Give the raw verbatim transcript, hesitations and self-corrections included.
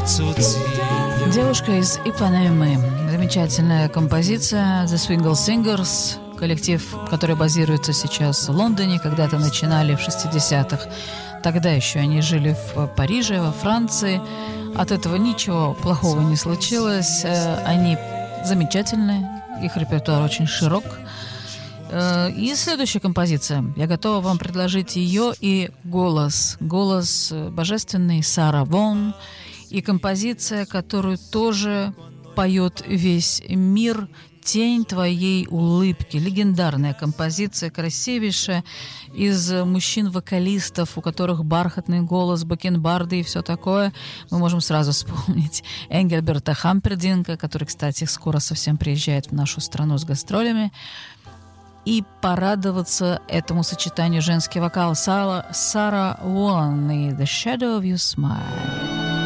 Девушка из Ипанемы. Замечательная композиция The Swingle Singers. Коллектив, который базируется сейчас в Лондоне, когда-то начинали в шестидесятых. Тогда еще они жили в Париже, во Франции. От этого ничего плохого не случилось. Они замечательные, их репертуар очень широк. И следующая композиция. Я готова вам предложить ее и голос. Голос божественный Сара Вон. И композиция, которую тоже поет весь мир, «Тень твоей улыбки». Легендарная композиция, красивейшая, из мужчин-вокалистов, у которых бархатный голос, бакенбарды и все такое. Мы можем сразу вспомнить Энгельберта Хампердинка, который, кстати, скоро совсем приезжает в нашу страну с гастролями. И порадоваться этому сочетанию женский вокал Сара, Сара Уон и «The Shadow of Your Smile».